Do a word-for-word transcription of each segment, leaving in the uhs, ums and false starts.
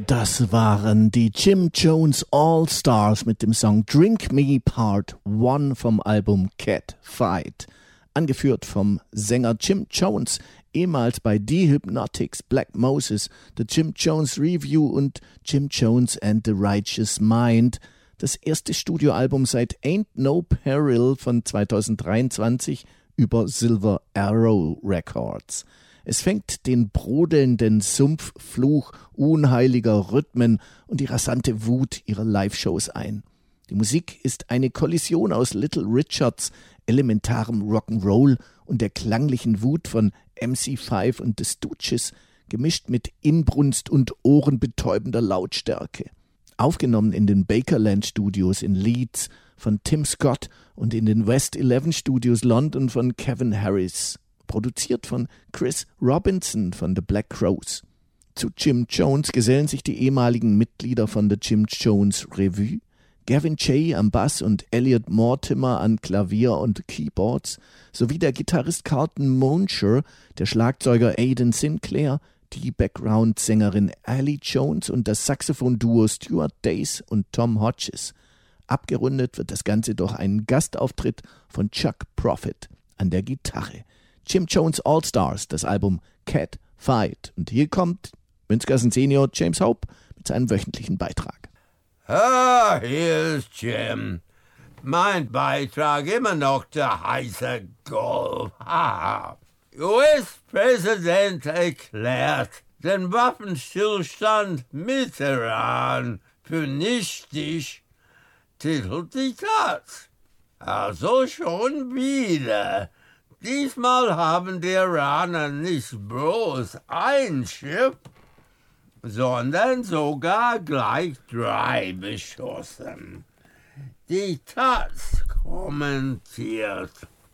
Das waren die Jim Jones All-Stars mit dem Song Drink Me Part eins vom Album Cat Fight. Angeführt vom Sänger Jim Jones, ehemals bei The Hypnotics, Black Moses, The Jim Jones Review und Jim Jones and the Righteous Mind. Das erste Studioalbum seit Ain't No Peril von zweitausenddreiundzwanzig über Silver Arrow Records. Es fängt den brodelnden Sumpffluch unheiliger Rhythmen und die rasante Wut ihrer Live-Shows ein. Die Musik ist eine Kollision aus Little Richards elementarem Rock'n'Roll und der klanglichen Wut von M C fünf und The Stooges, gemischt mit Inbrunst und ohrenbetäubender Lautstärke. Aufgenommen in den Bakerland Studios in Leeds von Tim Scott und in den West Eleven Studios London von Kevin Harris. Produziert von Chris Robinson von The Black Crowes. Zu Jim Jones gesellen sich die ehemaligen Mitglieder von The Jim Jones Revue, Gavin Jay am Bass und Elliot Mortimer an Klavier und Keyboards, sowie der Gitarrist Carlton Monsher, der Schlagzeuger Aidan Sinclair, die Background-Sängerin Ali Jones und das Saxophon-Duo Stuart Dace und Tom Hodges. Abgerundet wird das Ganze durch einen Gastauftritt von Chuck Prophet an der Gitarre. Jim Jones All-Stars, das Album Cat Fight. Und hier kommt Münzgassen Senior James Hope mit seinem wöchentlichen Beitrag. Ah, hier ist Jim. Mein Beitrag immer noch der heiße Golf. U S-Präsident erklärt den Waffenstillstand mit Iran für nichtig, titelt die Taz. Also schon wieder. Diesmal haben die Iraner nicht bloß ein Schiff, sondern sogar gleich drei beschossen. Die Taz kommentiert: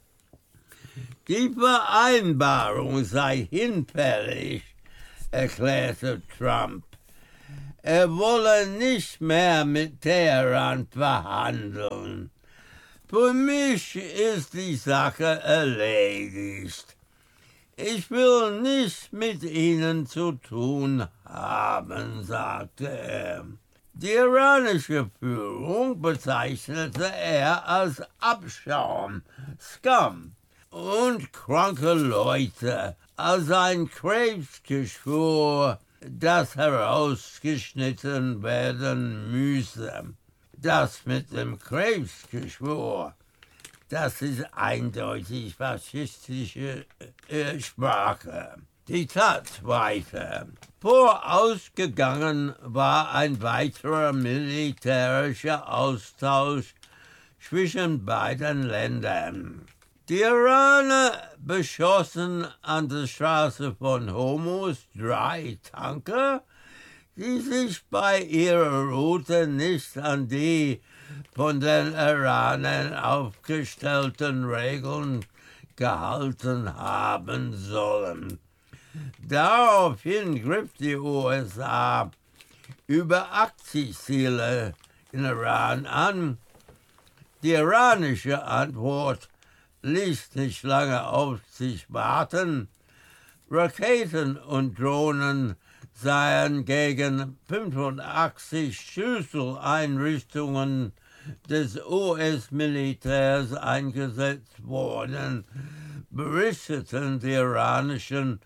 Die Vereinbarung sei hinfällig, erklärte Trump. Er wolle nicht mehr mit Teheran verhandeln. Für mich ist die Sache erledigt. Ich will nichts mit ihnen zu tun haben, sagte er. Die iranische Führung bezeichnete er als Abschaum, Scum, und kranke Leute, als ein Krebsgeschwür, das herausgeschnitten werden müsse. Das mit dem Krebsgeschwür, das ist eindeutig faschistische äh, Sprache. Die Tat weiter. Vorausgegangen war ein weiterer militärischer Austausch zwischen beiden Ländern. Die Iraner beschossen an der Straße von Hormuz drei Tanker, die sich bei ihrer Route nicht an die von den Iranern aufgestellten Regeln gehalten haben sollen. Daraufhin griff die U S A über achtzig Ziele in Iran an. Die iranische Antwort ließ nicht lange auf sich warten. Raketen und Drohnen seien gegen fünfundachtzig Schlüsseleinrichtungen des U S-Militärs eingesetzt worden, berichteten die iranischen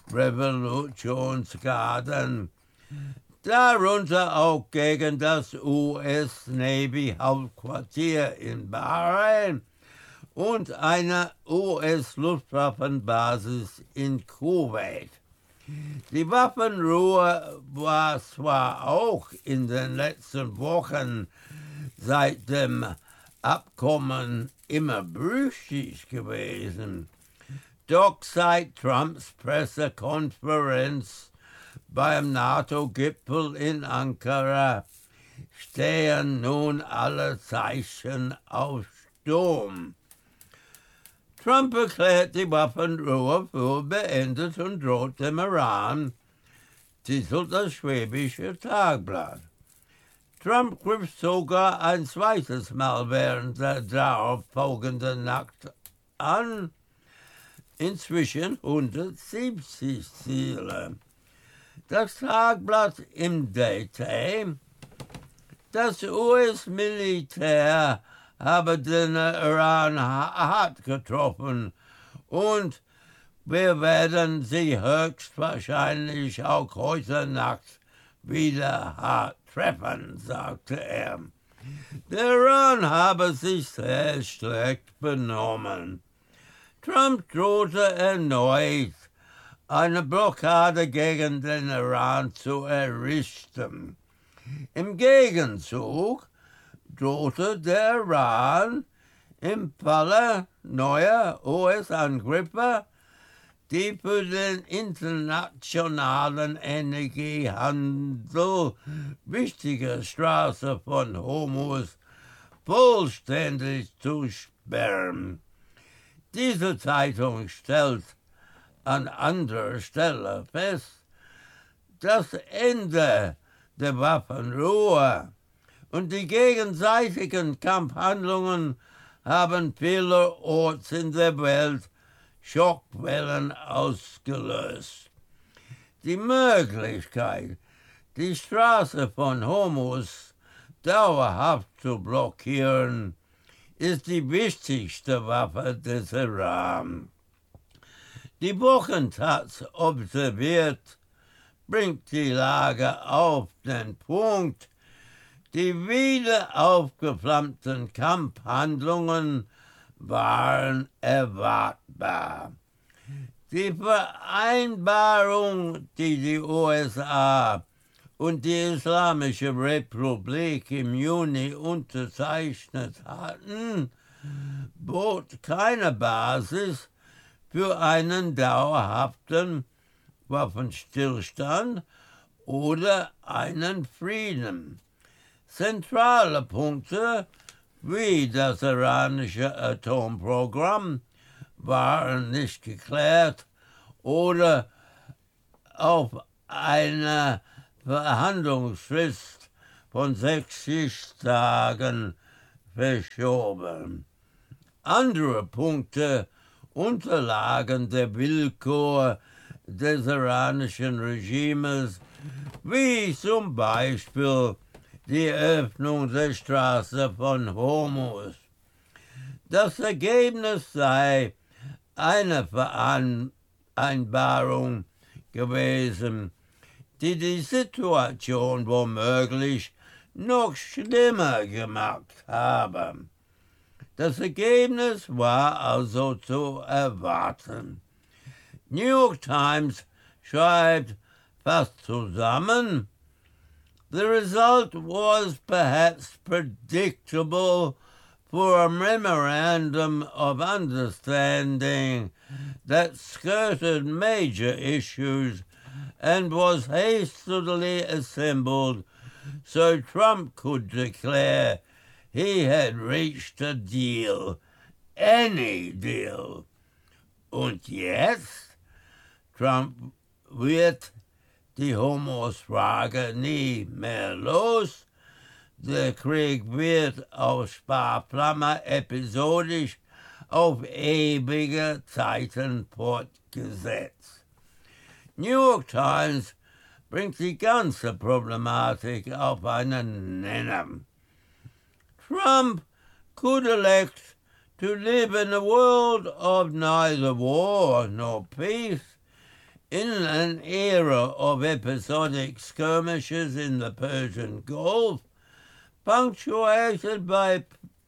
Revolutionsgarden, darunter auch gegen das U S-Navy-Hauptquartier in Bahrain und eine U S-Luftwaffenbasis in Kuwait. Die Waffenruhe war zwar auch in den letzten Wochen seit dem Abkommen immer brüchig gewesen, doch seit Trumps Pressekonferenz beim NATO-Gipfel in Ankara stehen nun alle Zeichen auf Sturm. Trump erklärt die Waffenruhe für beendet und droht dem Iran, titelt das Schwäbische Tagblatt. Trump griff sogar ein zweites Mal während der darauf folgenden Nacht an, inzwischen hundertsiebzig Ziele. Das Tagblatt im Daytime. Das U S-Militär habe den Iran hart getroffen und wir werden sie höchstwahrscheinlich auch heute Nacht wieder hart treffen, sagte er. Der Iran habe sich sehr schlecht benommen. Trump drohte erneut, eine Blockade gegen den Iran zu errichten. Im Gegenzug drohte der Iran im Falle neuer U S-Angriffe die für den internationalen Energiehandel wichtige Straße von Hormuz vollständig zu sperren. Diese Zeitung stellt an anderer Stelle fest, das Ende der Waffenruhe und die gegenseitigen Kampfhandlungen haben vielerorts in der Welt Schockwellen ausgelöst. Die Möglichkeit, die Straße von Hormuz dauerhaft zu blockieren, ist die wichtigste Waffe des Iran. Die Wochentaz observiert, bringt die Lage auf den Punkt, die wieder aufgeflammten Kampfhandlungen waren erwartbar. Die Vereinbarung, die die U S A und die Islamische Republik im Juni unterzeichnet hatten, bot keine Basis für einen dauerhaften Waffenstillstand oder einen Frieden. Zentrale Punkte wie das iranische Atomprogramm waren nicht geklärt oder auf eine Verhandlungsfrist von sechzig Tagen verschoben. Andere Punkte unterlagen der Willkür des iranischen Regimes, wie zum Beispiel die Öffnung der Straße von Hormuz. Das Ergebnis sei eine Vereinbarung gewesen, die die Situation womöglich noch schlimmer gemacht habe. Das Ergebnis war also zu erwarten. New York Times schreibt fast zusammen, the result was perhaps predictable for a memorandum of understanding that skirted major issues and was hastily assembled so Trump could declare he had reached a deal, any deal. Und jetzt? Trump wird die Hormuz-Frage nie mehr los. Der Krieg wird aus Sparflamme episodisch auf ewige Zeiten fortgesetzt. New York Times bringt die ganze Problematik auf einen Nenner. Trump could elect to live in a world of neither war nor peace, in an era of episodic skirmishes in the Persian Gulf, punctuated by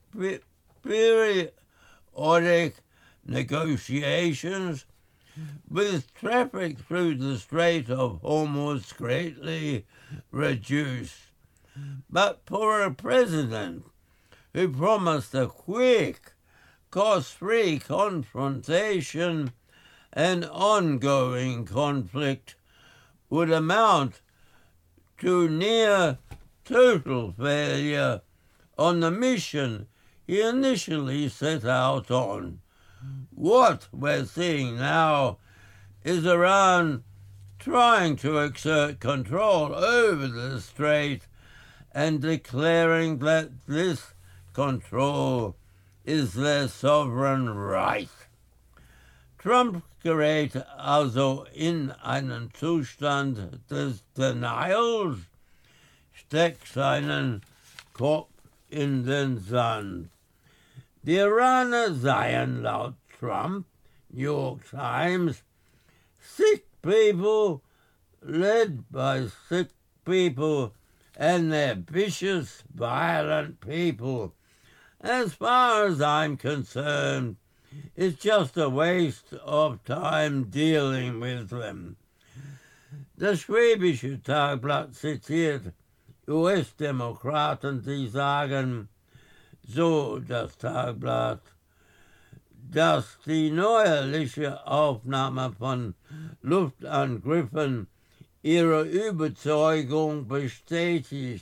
periodic negotiations, with traffic through the Strait of Hormuz greatly reduced. But for a president who promised a quick, cost-free confrontation, an ongoing conflict would amount to near total failure on the mission he initially set out on. What we're seeing now is Iran trying to exert control over the strait and declaring that this control is their sovereign right. Trump gerät also in einen Zustand des Denials, steckt seinen Kopf in den Sand. Die Iraner seien laut Trump, New York Times, sick people led by sick people, and they're vicious, violent people. As far as I'm concerned, it's just a waste of time dealing with them. Das Schwäbische Tagblatt zitiert U S-Demokraten, die sagen, so das Tagblatt, dass die neuerliche Aufnahme von Luftangriffen ihre Überzeugung bestätigt.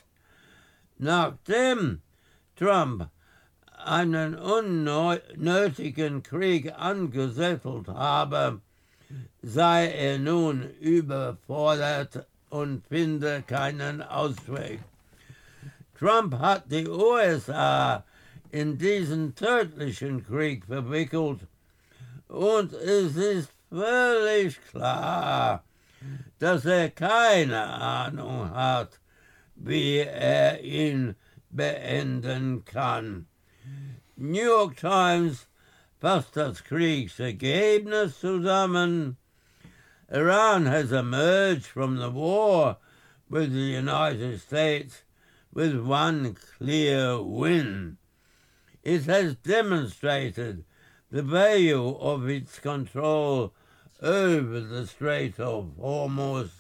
Nachdem Trump einen unnötigen Krieg angezettelt habe, sei er nun überfordert und finde keinen Ausweg. Trump hat die U S A in diesen tödlichen Krieg verwickelt und es ist völlig klar, dass er keine Ahnung hat, wie er ihn beenden kann. New York Times fasst das Kriegsergebnis zusammen. Iran has emerged from the war with the United States with one clear win. It has demonstrated the value of its control over the Strait of Hormuz,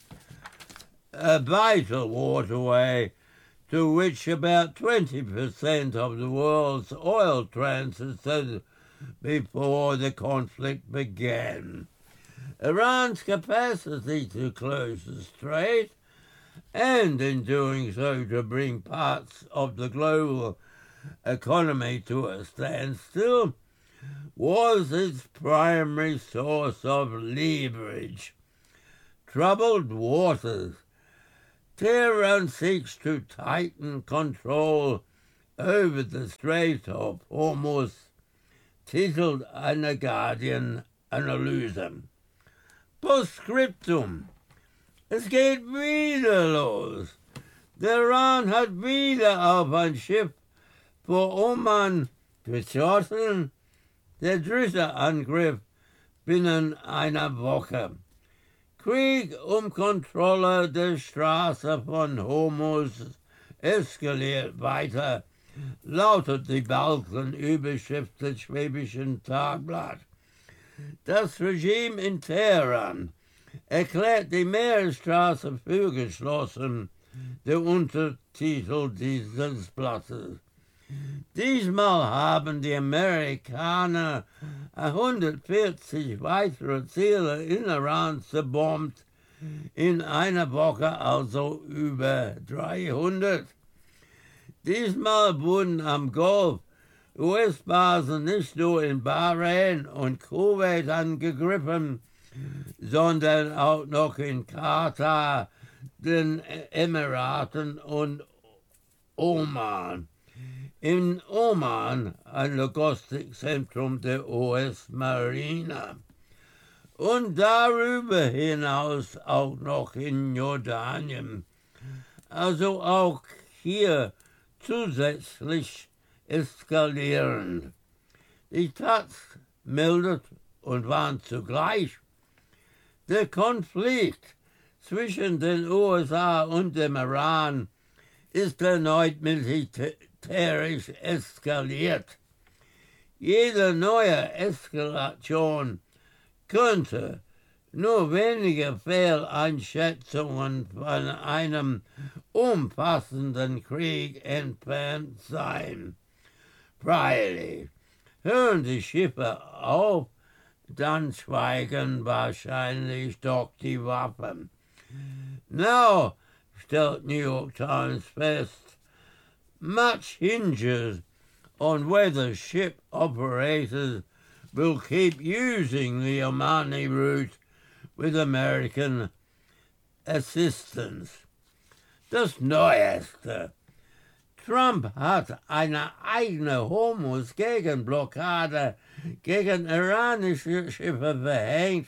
a vital waterway to which about twenty percent of the world's oil transited before the conflict began. Iran's capacity to close the strait, and in doing so to bring parts of the global economy to a standstill, was its primary source of leverage. Troubled waters. Tehran seeks to tighten control over the Strait of Hormuz, titelt eine Guardian-Analyse. Postscriptum. Es geht wieder los. Der Iran hat wieder auf ein Schiff vor Oman geschossen. Der dritte Angriff binnen einer Woche. Krieg um Kontrolle der Straße von Hormuz eskaliert weiter, lautet die Balkenüberschrift des Schwäbischen Tagblatt. Das Regime in Teheran erklärt die Meeresstraße für geschlossen, der Untertitel dieses Blattes. Diesmal haben die Amerikaner hundertvierzig weitere Ziele in Iran zerbombt, in einer Woche also über dreihundert. Diesmal wurden am Golf U S-Basen nicht nur in Bahrain und Kuwait angegriffen, sondern auch noch in Katar, den Emiraten und Oman. In Oman, ein Logistikzentrum der U S-Marine. Und darüber hinaus auch noch in Jordanien. Also auch hier zusätzlich eskalierend. Die Taz meldet und warnt zugleich, der Konflikt zwischen den U S A und dem Iran ist erneut militärisch eskaliert. Jede neue Eskalation könnte nur wenige Fehleinschätzungen von einem umfassenden Krieg entfernt sein. Freilich, hören die Schiffe auf, dann schweigen wahrscheinlich doch die Waffen. Now, stellt New York Times fest, much hinges on whether ship operators will keep using the Omani route with: Das Neueste. Trump hat eine eigene Hormuz-Gegenblockade gegen iranische Schiffe verhängt,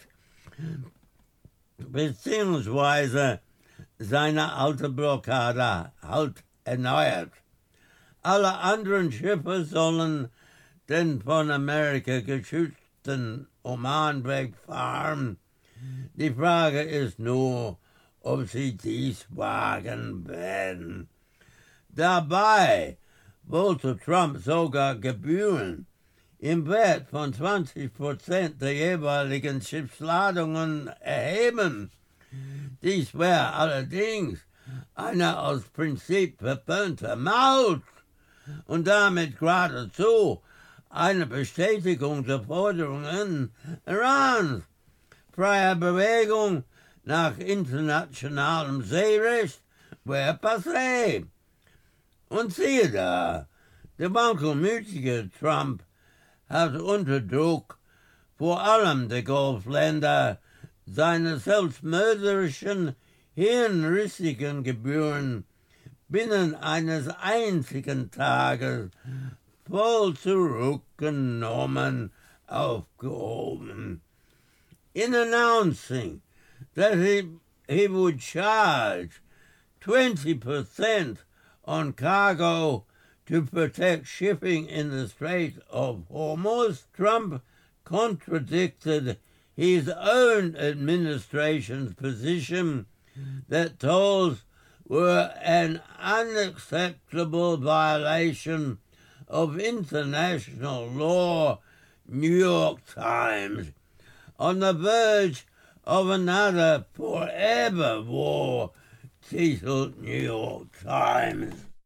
beziehungsweise seine alte Blockade halt erneuert. Alle anderen Schiffe sollen den von Amerika geschützten Oman wegfahren. Die Frage ist nur, ob sie dies wagen werden. Dabei wollte Trump sogar Gebühren im Wert von zwanzig Prozent der jeweiligen Schiffsladungen erheben. Dies wäre allerdings eine aus Prinzip verpönte Maut und damit geradezu eine Bestätigung der Forderungen Irans. Freie Bewegung nach internationalem Seerecht wäre passé. Und siehe da, der wankelmütige Trump hat unter Druck vor allem der Golfländer seine selbstmörderischen, hirnrissigen Gebühren binnen eines einzigen Tages voll zurückgenommen aufgehoben. In announcing that he, he would charge twenty percent on cargo to protect shipping in the Strait of Hormuz, Trump contradicted his own administration's position that tolls were an unacceptable violation of international law, New York Times, on the verge of another forever war, titled New York Times.